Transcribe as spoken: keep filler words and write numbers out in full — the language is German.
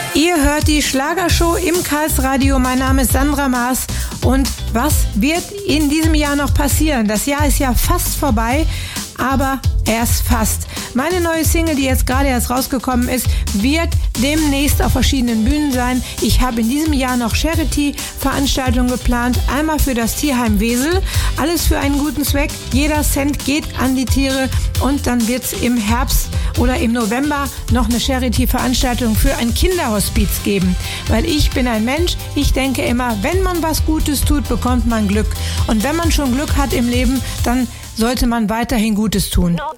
Ihr hört die Schlagershow im Karlsradio. Mein Name ist Sandra Maas. Und was wird in diesem Jahr noch passieren? Das Jahr ist ja fast vorbei, aber erst fast. Meine neue Single, die jetzt gerade erst rausgekommen ist, wird demnächst auf verschiedenen Bühnen sein. Ich habe in diesem Jahr noch Charity-Veranstaltungen geplant. Einmal für das Tierheim Wesel. Alles für einen guten Zweck. Jeder Cent geht an die Tiere. Und dann wird es im Herbst oder im November noch eine Charity-Veranstaltung für ein Kinderhospiz geben. Weil ich bin ein Mensch, ich denke immer, wenn man was Gutes tut, bekommt man Glück. Und wenn man schon Glück hat im Leben, dann sollte man weiterhin Gutes tun.